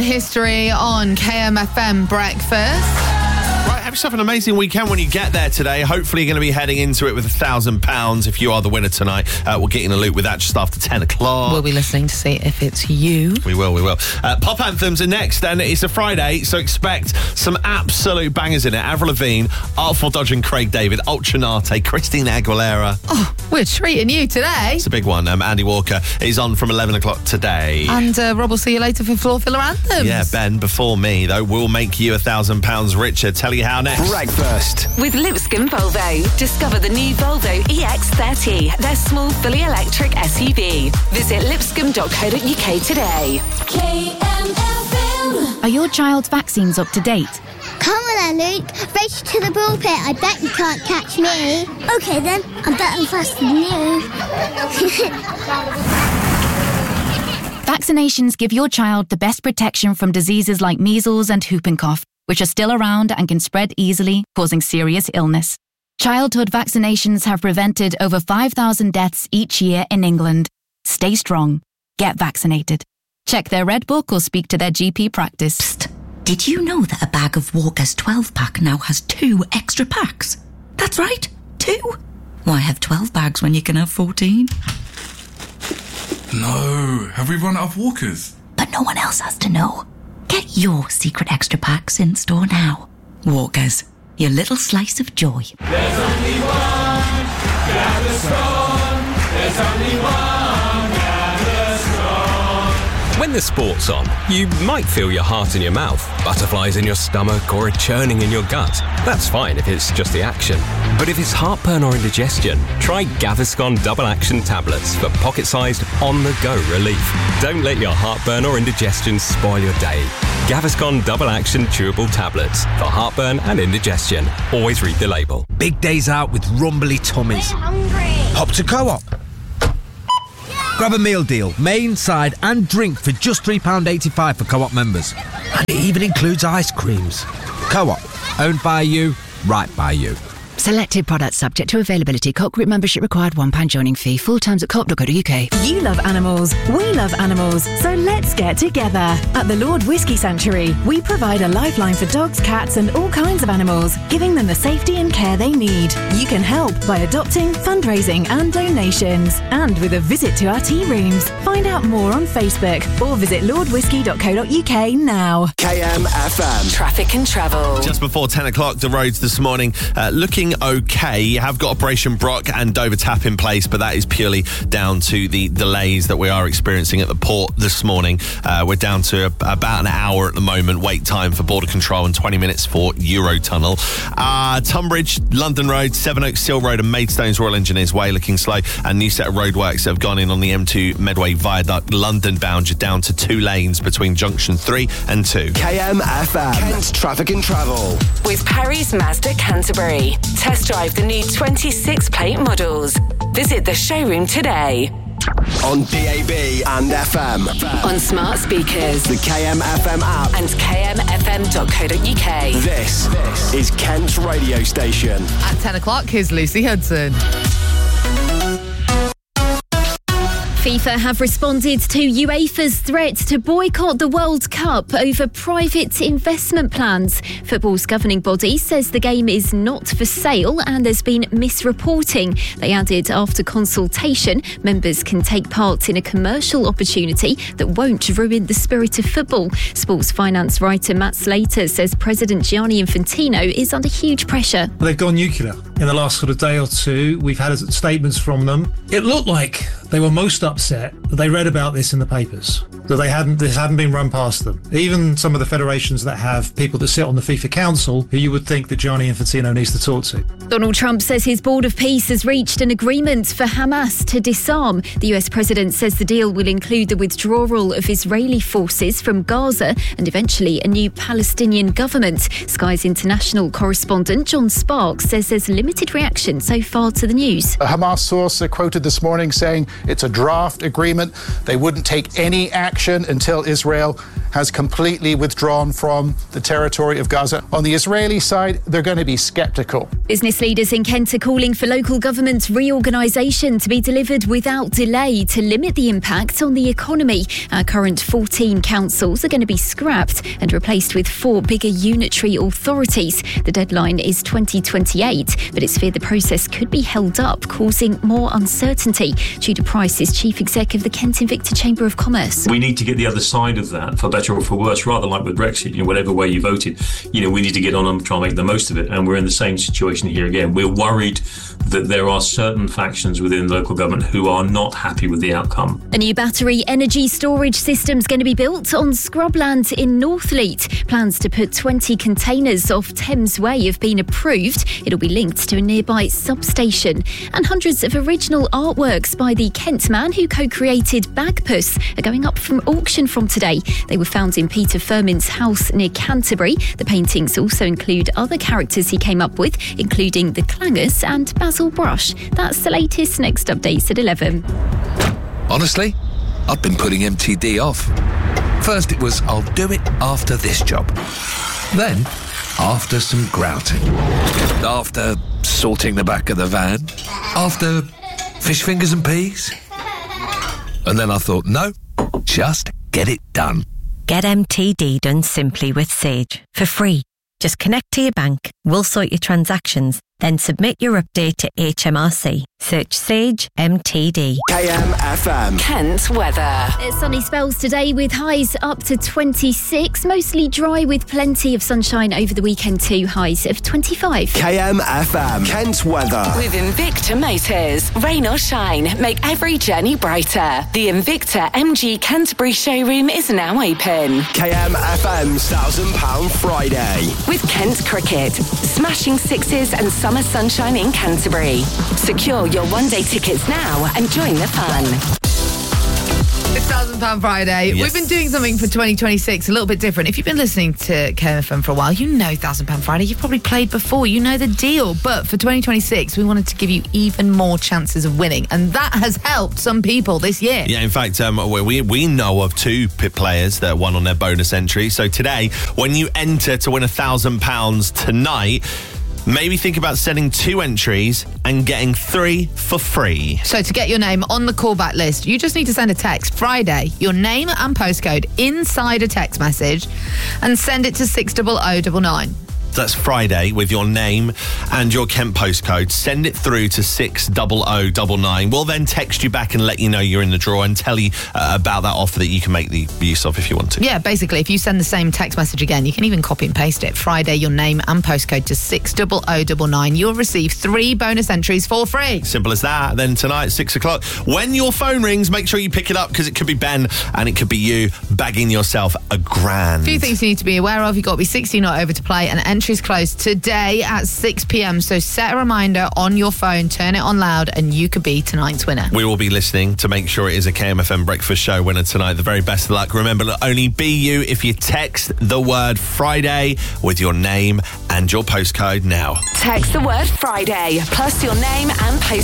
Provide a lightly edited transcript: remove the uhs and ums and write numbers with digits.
History on KMFM Breakfast. Right, have yourself an amazing weekend when you get there today. Hopefully you're going to be heading into it with £1,000 if you are the winner tonight. We'll get you in a loop with that just after 10 o'clock. We'll be listening to see if it's you. We will. Pop anthems are next, and it's a Friday, so expect some absolute bangers in it. Avril Lavigne, Artful Dodger and Craig David, Ultranate, Christina Aguilera. Oh, we're treating you today. It's a big one. Andy Walker is on from 11 o'clock today. And Rob will see you later for Floor Filler Anthems. Yeah, Ben, before me, though, will make you £1,000 richer. Tell you how next. Breakfast with Lipscomb Volvo. Discover the new Volvo EX30, their small, fully electric SUV. Visit lipscomb.co.uk today. Are your child's vaccines up to date? Come on then, Luke. Race to the pulpit. I bet you can't catch me. OK then, I'm better faster than you. Vaccinations give your child the best protection from diseases like measles and whooping cough, which are still around and can spread easily, causing serious illness. Childhood vaccinations have prevented over 5,000 deaths each year in England. Stay strong. Get vaccinated. Check their Red Book or speak to their GP practice. Psst. Did you know that a bag of Walker's 12-pack now has 2 extra packs? That's right, 2. Why have 12 bags when you can have 14? No, have we run out of Walkers? But no one else has to know. Get your secret extra packs in store now. Walkers, your little slice of joy. There's only one, gather strong. There's only one, gather strong. When the sport's on, you might feel your heart in your mouth, butterflies in your stomach, or a churning in your gut. That's fine if it's just the action. But if it's heartburn or indigestion, try Gaviscon Double Action Tablets for pocket-sized, on-the-go relief. Don't let your heartburn or indigestion spoil your day. Gaviscon Double Action Chewable Tablets for heartburn and indigestion. Always read the label. Big days out with rumbly tummies. I'm hungry. Hop to Co-op. Grab a meal deal, main, side and drink for just £3.85 for Co-op members. And it even includes ice creams. Co-op, owned by you, right by you. Selected products subject to availability. Co-op group membership required. £1 joining fee. Full times at co-op.co.uk. You love animals. We love animals. So let's get together. At the Lord Whisky Sanctuary, we provide a lifeline for dogs, cats and all kinds of animals, giving them the safety and care they need. You can help by adopting, fundraising and donations. And with a visit to our tea rooms. Find out more on Facebook or visit lordwhisky.co.uk now. KMFM. Traffic and travel. Just before 10 o'clock, the roads this morning looking okay. You have got Operation Brock and Dover Tap in place, but that is purely down to the delays that we are experiencing at the port this morning. We're down to about an hour at the moment, wait time for border control, and 20 minutes for Eurotunnel. Tunbridge, London Road, Sevenoaks, Sill Road and Maidstone's Royal Engineers Way looking slow, and new set of roadworks that have gone in on the M2 Medway Viaduct London bound. You're down to 2 lanes between junction 3 and 2. KMFM. Kent's Traffic and Travel. With Perry's Mazda Canterbury. Test drive the new 26-plate models. Visit the showroom today. On DAB and FM. On smart speakers. The KMFM app. And kmfm.co.uk. This is Kent's radio station. At 10 o'clock, here's Lucy Hudson. FIFA have responded to UEFA's threat to boycott the World Cup over private investment plans. Football's governing body says the game is not for sale and there's been misreporting. They added after consultation, members can take part in a commercial opportunity that won't ruin the spirit of football. Sports finance writer Matt Slater says President Gianni Infantino is under huge pressure. They've gone nuclear. In the last sort of day or two, we've had statements from them. It looked like they were most upset that they read about this in the papers, that this hadn't been run past them. Even some of the federations that have people that sit on the FIFA Council, who you would think that Gianni Infantino needs to talk to. Donald Trump says his Board of Peace has reached an agreement for Hamas to disarm. The US president says the deal will include the withdrawal of Israeli forces from Gaza and eventually a new Palestinian government. Sky's international correspondent John Sparks says there's limited reaction so far to the news. A Hamas source quoted this morning saying it's a draft agreement. They wouldn't take any action until Israel has completely withdrawn from the territory of Gaza. On the Israeli side, they're going to be sceptical. Business leaders in Kent are calling for local government reorganisation to be delivered without delay to limit the impact on the economy. Our current 14 councils are going to be scrapped and replaced with 4 bigger unitary authorities. The deadline is 2028, but it's feared the process could be held up, causing more uncertainty. Judah Price is Chief Exec of the Kent Invicta Chamber of Commerce. We need to get the other side of that, for better or for worse, rather like with Brexit, whatever way you voted, we need to get on and try and make the most of it. And we're in the same situation here again. We're worried that there are certain factions within local government who are not happy with the outcome. A new battery energy storage system is going to be built on scrubland in Northleet. Plans to put 20 containers off Thames Way have been approved. It'll be linked to a nearby substation. And hundreds of original artworks by the Kent man who co-created Bagpuss are going up from auction from today. They were found in Peter Firmin's house near Canterbury. The paintings also include other characters he came up with, including the Clangers and Basil Brush. That's the latest. Next updates at 11. Honestly, I've been putting MTD off. First it was, I'll do it after this job. Then, after some grouting. After sorting the back of the van. After fish fingers and peas. And then I thought, no, just get it done. Get MTD done simply with Sage for free. Just connect to your bank, we'll sort your transactions, then submit your update to HMRC. Search Sage MTD. KMFM. Kent weather. It's sunny spells today with highs up to 26. Mostly dry with plenty of sunshine over the weekend too. Highs of 25. KMFM. Kent weather. With Invicta Motors. Rain or shine, make every journey brighter. The Invicta MG Canterbury showroom is now open. KMFM's £1,000 Friday. With Kent Cricket. Smashing sixes and summer sunshine in Canterbury. Secure your one-day tickets now and join the fun. It's £1,000 Friday. Yes. We've been doing something for 2026 a little bit different. If you've been listening to KMFM for a while, you know £1,000 Friday. You've probably played before. You know the deal. But for 2026, we wanted to give you even more chances of winning. And that has helped some people this year. Yeah, in fact, we know of 2 pit players that won on their bonus entry. So today, when you enter to win £1,000 tonight, maybe think about sending 2 entries and getting 3 for free. So to get your name on the callback list, you just need to send a text Friday, your name and postcode inside a text message, and send it to 60099. That's Friday with your name and your Kent postcode. Send it through to 60099. We'll then text you back and let you know you're in the draw and tell you about that offer that you can make the use of if you want to. Yeah, basically, if you send the same text message again, you can even copy and paste it. Friday, your name and postcode to 60099. You'll receive 3 bonus entries for free. Simple as that. Then tonight, 6 o'clock, when your phone rings, make sure you pick it up because it could be Ben and it could be you bagging yourself £1,000. A few things you need to be aware of. You've got to be 16 or over to play, and entries close today at 6 p.m. So set a reminder on your phone, turn it on loud, and you could be tonight's winner. We will be listening to make sure it is a KMFM breakfast show winner tonight. The very best of luck. Remember, it'll only be you if you text the word Friday with your name and your postcode now. Text the word Friday plus your name and postcode